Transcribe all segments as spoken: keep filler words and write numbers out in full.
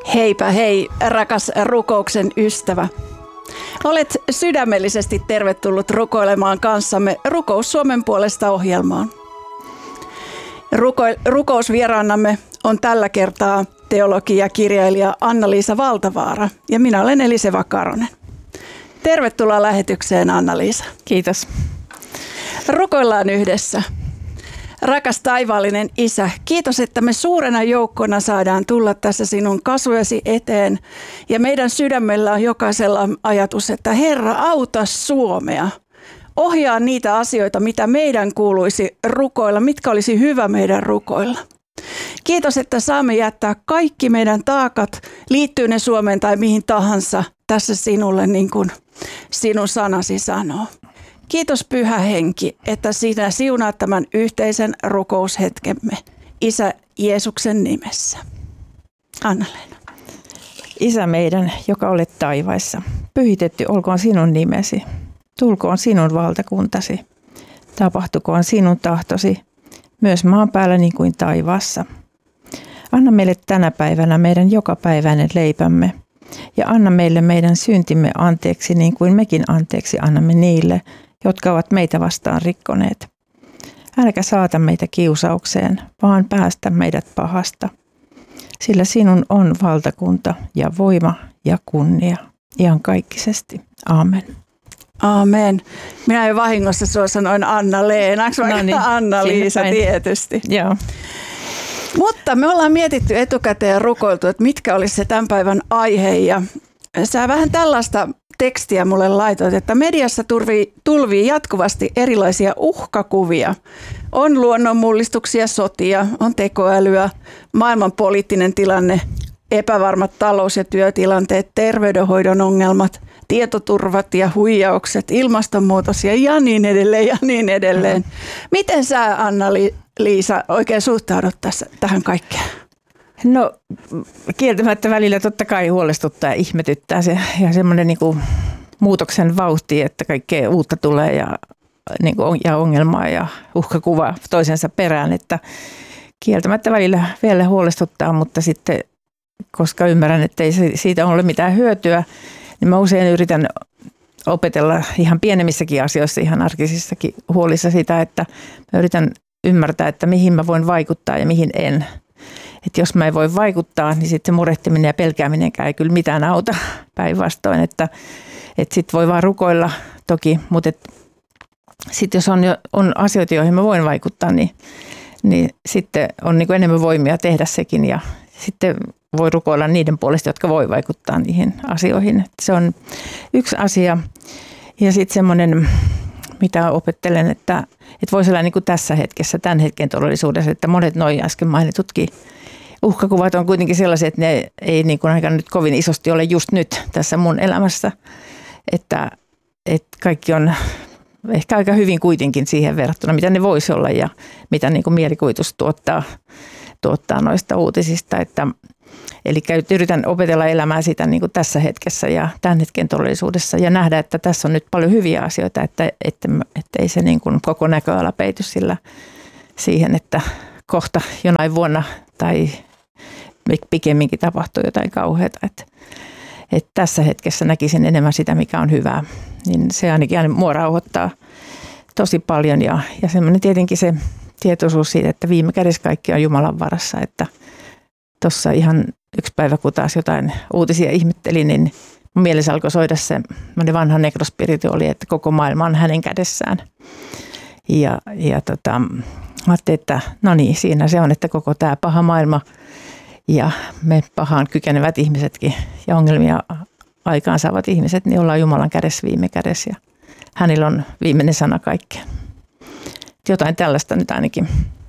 Heipä hei, rakas rukouksen ystävä. Olet sydämellisesti tervetullut rukoilemaan kanssamme Rukous Suomen puolesta -ohjelmaan. Ruko- rukousvieraanamme on tällä kertaa teologi ja kirjailija Anna-Liisa Valtavaara ja minä olen Eliseva Karonen. Tervetuloa lähetykseen, Anna-Liisa. Kiitos. Rukoillaan yhdessä. Rakas taivaallinen Isä, kiitos, että me suurena joukkona saadaan tulla tässä sinun kasvojesi eteen. Ja meidän sydämellä on jokaisella ajatus, että Herra, auta Suomea. Ohjaa niitä asioita, mitä meidän kuuluisi rukoilla, mitkä olisi hyvä meidän rukoilla. Kiitos, että saamme jättää kaikki meidän taakat, liittyy ne Suomeen tai mihin tahansa, tässä sinulle niin kuin sinun sanasi sanoo. Kiitos Pyhä Henki, että sinä siunaat tämän yhteisen rukoushetkemme Isä Jeesuksen nimessä. Anna-Leena. Isä meidän, joka olet taivaissa, pyhitetty olkoon sinun nimesi. Tulkoon sinun valtakuntasi. Tapahtukoon sinun tahtosi, myös maan päällä niin kuin taivaassa. Anna meille tänä päivänä meidän jokapäiväinen leipämme. Ja anna meille meidän syntimme anteeksi niin kuin mekin anteeksi annamme niille, jotka ovat meitä vastaan rikkoneet. Älkä saata meitä kiusaukseen, vaan päästä meidät pahasta. Sillä sinun on valtakunta ja voima ja kunnia iankaikkisesti. Aamen. Aamen. Minä jo vahingossa sua sanoin Anna-Leenaksi, vaikka no niin, Anna-Liisa tietysti. Joo. Mutta me ollaan mietitty etukäteen ja rukoiltu, että mitkä olisi se tämän päivän aihe. Ja sä vähän tällaista tekstiä mulle laitoit, että mediassa tulvii, tulvii jatkuvasti erilaisia uhkakuvia. On luonnonmullistuksia, sotia, on tekoälyä, maailman poliittinen tilanne, epävarmat talous- ja työtilanteet, terveydenhoidon ongelmat, tietoturvat ja huijaukset, ilmastonmuutos ja, ja niin edelleen ja niin edelleen. Mm. Miten sä, Anna-Liisa, oikein suhtaudut tässä, tähän kaikkeen? No kieltämättä välillä totta kai huolestuttaa ja ihmetyttää se ja semmoinen niin kuin muutoksen vauhti, että kaikkea uutta tulee ja, niin kuin, ja ongelmaa ja uhkakuvaa toisensa perään, että kieltämättä välillä vielä huolestuttaa, mutta sitten koska ymmärrän, että ei siitä ole mitään hyötyä, niin mä usein yritän opetella ihan pienemmissäkin asioissa, ihan arkisissakin huolissa sitä, että mä yritän ymmärtää, että mihin mä voin vaikuttaa ja mihin en. Että jos mä en voi vaikuttaa, niin sitten se murehtiminen ja pelkääminenkään ei kyllä mitään auta päinvastoin, että, että sitten voi vaan rukoilla toki, mutta sitten jos on, jo, on asioita, joihin mä voin vaikuttaa, niin, niin sitten on niin kuin enemmän voimia tehdä sekin ja sitten voi rukoilla niiden puolesta, jotka voi vaikuttaa niihin asioihin. Että se on yksi asia ja sitten semmoinen, mitä opettelen, että, että voisi olla niin kuin tässä hetkessä, tämän hetken todellisuudessa, että monet noin äsken mainitutkin uhkakuvat on kuitenkin sellaisia, että ne ei niin kuin aika nyt kovin isosti ole just nyt tässä mun elämässä, että, että kaikki on ehkä aika hyvin kuitenkin siihen verrattuna, mitä ne voisi olla ja mitä niin kuin mielikuvitus tuottaa, tuottaa noista uutisista, että eli yritän opetella elämää sitä niin kuin tässä hetkessä ja tämän hetken todellisuudessa ja nähdä, että tässä on nyt paljon hyviä asioita, että, että, että ei se niin kuin koko näköala peity sillä siihen, että kohta jonain vuonna tai pikemminkin tapahtuu jotain kauheata. Että, että tässä hetkessä näkisin enemmän sitä, mikä on hyvää, niin se ainakin aina mua rauhoittaa tosi paljon ja, ja semmoinen tietenkin se tietoisuus siitä, että viime kädessä kaikki on Jumalan varassa, että tuossa ihan yksi päivä, kun taas jotain uutisia ihmettelin, niin mun mielessä alkoi soida se vanha nekrospirituaali, että koko maailma on hänen kädessään. Ja, ja tota, ajattelin, että no niin, siinä se on, että koko tämä paha maailma ja me pahaan kykenevät ihmisetkin ja ongelmia aikaansaavat ihmiset, niin ollaan Jumalan kädessä viime kädessä ja hänellä on viimeinen sana kaikkeen. Jotain tällaista nyt ainakin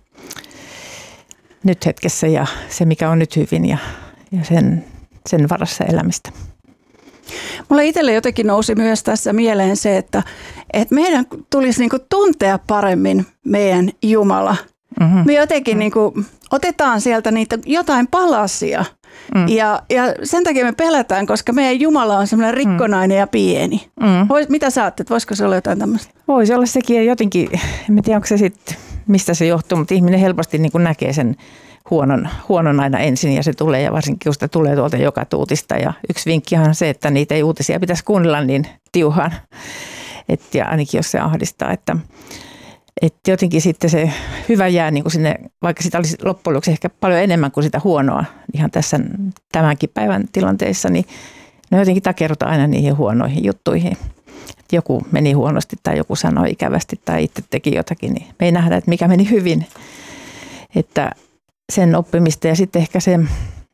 nyt hetkessä ja se, mikä on nyt hyvin ja, ja sen, sen varassa elämistä. Mulle itselle jotenkin nousi myös tässä mieleen se, että, että meidän tulisi niinku tuntea paremmin meidän Jumala. Mm-hmm. Me jotenkin niinku otetaan sieltä niitä jotain palasia mm. ja, ja sen takia me pelätään, koska meidän Jumala on semmoinen rikkonainen mm. ja pieni. Mm. Vois, mitä sä ajattelet, voisiko se olla jotain tämmöistä? Voisi olla sekin jotenkin, en tiedä onko se sitten, mistä se johtuu, mutta ihminen helposti niin kuin näkee sen huonon, huonon aina ensin ja se tulee ja varsinkin kun sitä tulee tuolta joka tuutista. Ja yksi vinkkihan on se, että niitä ei uutisia pitäisi kuunnella niin tiuhaan, et, ja ainakin jos se ahdistaa, että Että jotenkin sitten se hyvä jää niin kuin sinne, vaikka sitä olisi loppujen lopuksi ehkä paljon enemmän kuin sitä huonoa ihan tässä tämänkin päivän tilanteissa, niin ne jotenkin takerrutaan aina niihin huonoihin juttuihin. Että joku meni huonosti tai joku sanoi ikävästi tai itse teki jotakin, niin me ei nähdä, että mikä meni hyvin. Että sen oppimista ja sitten ehkä se,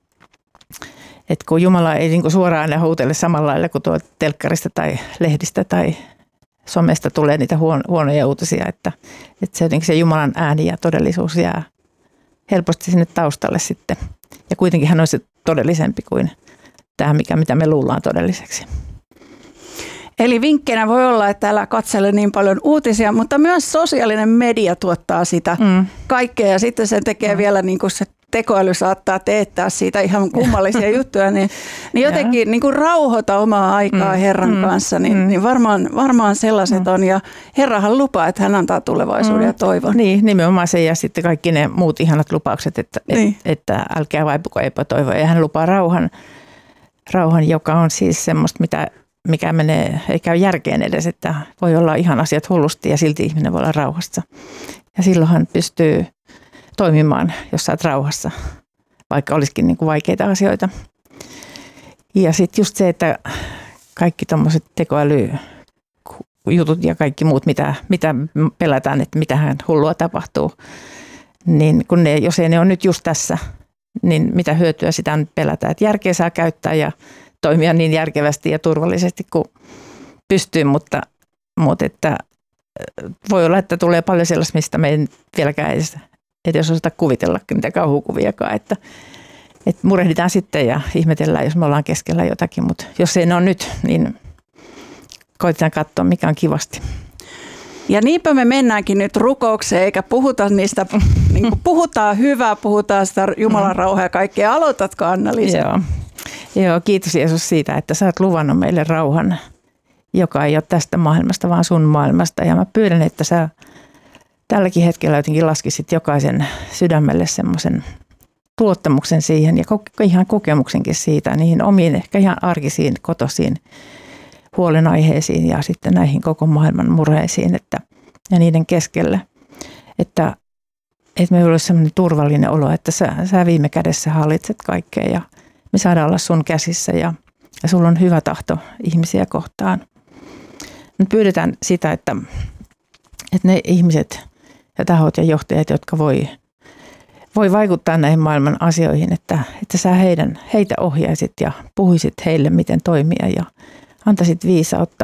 että kun Jumala ei niin kuin suoraan aina huutele samalla lailla kuin tuolta telkkarista tai lehdistä tai somesta tulee niitä huonoja uutisia, että, että se jotenkin se Jumalan ääni ja todellisuus jää helposti sinne taustalle sitten. Ja kuitenkin hän olisi todellisempi kuin tämä, mikä, mitä me luullaan todelliseksi. Eli vinkkeinä voi olla, että älä katsele niin paljon uutisia, mutta myös sosiaalinen media tuottaa sitä mm. kaikkea ja sitten se tekee mm. vielä niin kuin se tekoäly saattaa teettää siitä ihan kummallisia juttuja, niin, niin jotenkin niin kuin rauhoita omaa aikaa mm, Herran mm, kanssa, niin, mm. niin varmaan, varmaan sellaiset mm. on. Ja Herrahan lupaa, että hän antaa tulevaisuuden mm. ja toivon. Niin, nimenomaan se ja sitten kaikki ne muut ihanat lupaukset, että, niin. et, että älkää vaipuko epätoivoa. Ja hän lupaa rauhan, rauhan, joka on siis semmoista, mitä, mikä menee, ei käy järkeen edes, että voi olla ihan asiat hullusti ja silti ihminen voi olla rauhassa. Ja silloin hän pystyy toimimaan, jos sä oot rauhassa, vaikka olisikin niin kuin vaikeita asioita. Ja sitten just se, että kaikki tommoset tekoälyjutut ja kaikki muut, mitä, mitä pelätään, että mitähän hullua tapahtuu, niin kun ne, jos ei ne ole nyt just tässä, niin mitä hyötyä sitä nyt pelätään. Että järkeä saa käyttää ja toimia niin järkevästi ja turvallisesti kuin pystyy, mutta, mutta että voi olla, että tulee paljon sellaista, mistä me ei vieläkään edes että jos osata kuvitellakin niitä kauhukuviakaan, että, että murehditaan sitten ja ihmetellään, jos me ollaan keskellä jotakin, mutta jos ei ne ole nyt, niin koitetaan katsoa, mikä on kivasti. Ja niinpä me mennäänkin nyt rukoukseen, eikä puhuta niistä, niin kuin puhutaan hyvää, puhutaan sitä Jumalan rauhaa ja kaikkea. Aloitatko, Anna-Liisa? Joo. Joo, kiitos Jeesus siitä, että sä oot luvannut meille rauhan, joka ei ole tästä maailmasta, vaan sun maailmasta. Ja mä pyydän, että sä tälläkin hetkellä jotenkin laskisit jokaisen sydämelle semmoisen luottamuksen siihen ja ihan kokemuksenkin siitä, niihin omiin ehkä ihan arkisiin, kotoisiin huolenaiheisiin ja sitten näihin koko maailman murheisiin että, ja niiden keskelle, että, että me olisi semmoinen turvallinen olo, että sä, sä viime kädessä hallitset kaikkea ja me saadaan olla sun käsissä ja, ja sulla on hyvä tahto ihmisiä kohtaan. Me pyydetään sitä, että, että ne ihmiset ja tahot ja johtajat, jotka voi, voi vaikuttaa näihin maailman asioihin, että, että sä heidän, heitä ohjaisit ja puhuisit heille, miten toimia ja antaisit viisautta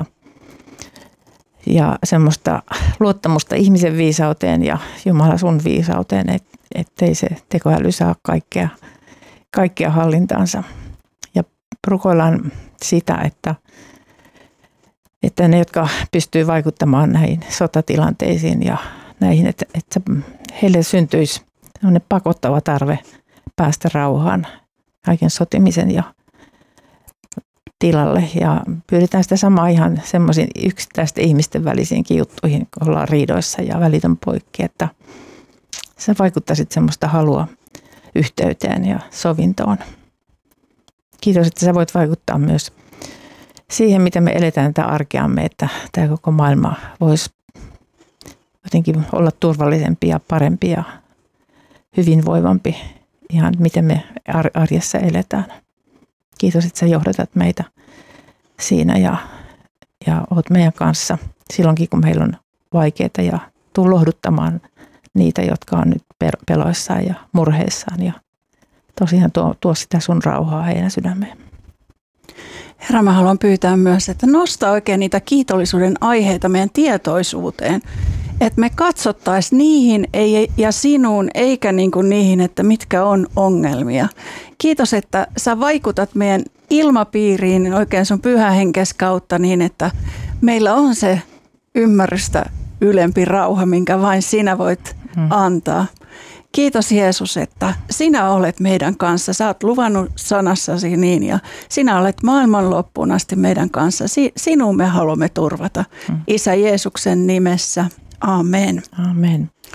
ja semmoista luottamusta ihmisen viisauteen ja Jumala sun viisauteen, et, ettei se tekoäly saa kaikkea, kaikkea hallintaansa. Ja rukoillaan sitä, että, että ne, jotka pystyy vaikuttamaan näihin sotatilanteisiin ja näihin, että, että heille syntyisi pakottava tarve päästä rauhaan kaiken sotimisen ja tilalle. Ja pyydetään sitä samaa ihan semmoisiin yksittäisten ihmisten välisiinkin juttuihin, kun ollaan riidoissa ja välitön poikki, että sä vaikuttaisit semmoista halua yhteyteen ja sovintoon. Kiitos, että sä voit vaikuttaa myös siihen, miten me eletään tätä arkeamme, että tämä koko maailma voisi jotenkin olla turvallisempi ja parempi ja hyvinvoivampi ihan miten me arjessa eletään. Kiitos, että sä johdatat meitä siinä ja, ja oot meidän kanssa silloinkin, kun meillä on vaikeaa ja tuu lohduttamaan niitä, jotka on nyt peloissaan ja murheissaan ja tosiaan tuo, tuo sitä sun rauhaa heidän sydämeen. Herra, mä haluan pyytää myös, että nosta oikein niitä kiitollisuuden aiheita meidän tietoisuuteen. Että me katsottaisiin niihin ei, ja sinuun, eikä niin kuin niihin, että mitkä on ongelmia. Kiitos, että sä vaikutat meidän ilmapiiriin oikein sun pyhähenkes kautta niin, että meillä on se ymmärrystä ylempi rauha, minkä vain sinä voit hmm. antaa. Kiitos Jeesus, että sinä olet meidän kanssa. Sä oot luvannut sanassasi niin ja sinä olet maailman loppuun asti meidän kanssa. Sinun me haluamme turvata. Hmm. Isä Jeesuksen nimessä. Amen. Amen.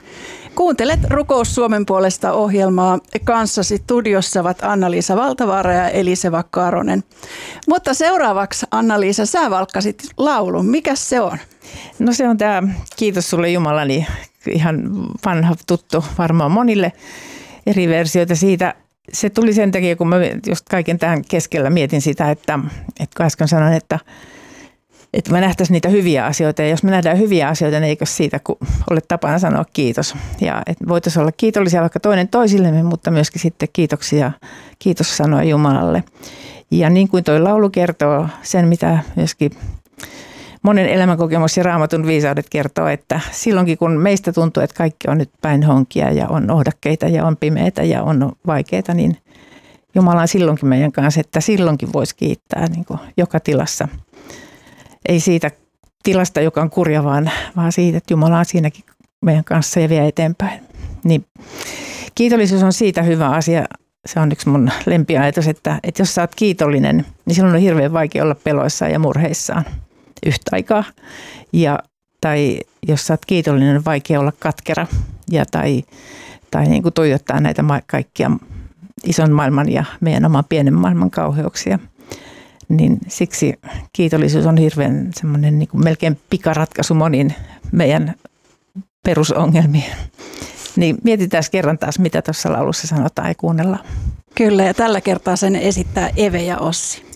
Kuuntelet Rukous Suomen puolesta -ohjelmaa. Kanssasi studiossa ovat Anna-Liisa Valtavaara ja Elise Vakka-Aronen. Mutta seuraavaksi, Anna-Liisa, sä valkkasit laulun. Mikäs se on? No se on tämä Kiitos sulle Jumalani, ihan vanha tuttu varmaan monille, eri versioita siitä. Se tuli sen takia, kun mä just kaiken tähän keskellä mietin sitä, että, että kun äsken sanoin, että, että me nähtäisiin niitä hyviä asioita. Ja jos me nähdään hyviä asioita, niin eikö siitä, kun olet tapana sanoa kiitos. Ja että voitaisiin olla kiitollisia vaikka toinen toisillemme, mutta myöskin sitten kiitoksia, kiitos sanoa Jumalalle. Ja niin kuin toi laulu kertoo sen, mitä myöskin monen elämänkokemus ja Raamatun viisaudet kertoo, että silloinkin kun meistä tuntuu, että kaikki on nyt päin honkia ja on ohdakkeita ja on pimeitä ja on vaikeita, niin Jumala on silloinkin meidän kanssa, että silloinkin voisi kiittää niin kuin joka tilassa. Ei siitä tilasta, joka on kurja, vaan, vaan siitä, että Jumala on siinäkin meidän kanssa ja vie eteenpäin. Niin kiitollisuus on siitä hyvä asia. Se on yksi mun lempiajatus, että, että jos sä oot kiitollinen, niin silloin on hirveän vaikea olla peloissaan ja murheissaan yhtä aikaa. Ja, tai jos sä oot kiitollinen, on vaikea olla katkera ja tai, tai niin kuin tuijottaa näitä ma- kaikkia ison maailman ja meidän oman pienen maailman kauheuksia. Niin siksi kiitollisuus on hirveän semmoinen niin kuin melkein pikaratkaisu moniin meidän perusongelmiin. Niin mietitään kerran taas, mitä tuossa laulussa sanotaan ja kuunnellaan. Kyllä, ja tällä kertaa sen esittää Eve ja Ossi.